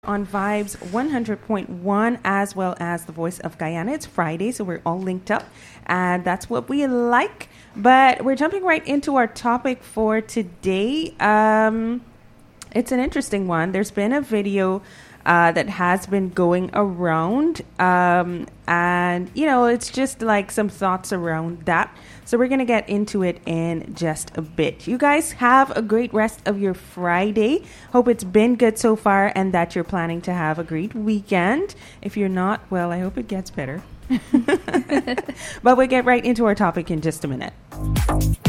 on Vibes 100.1 as well as the Voice of Guyana. It's Friday, so we're all linked up, and that's what we like. But we're jumping right into our topic for today. It's an interesting one. There's been a video that has been going around, and, you know, it's just like some thoughts around that. So we're going to get into it in just a bit. You guys have a great rest of your Friday. Hope it's been good so far and that you're planning to have a great weekend. If you're not, well, I hope it gets better. But we'll get right into our topic in just a minute.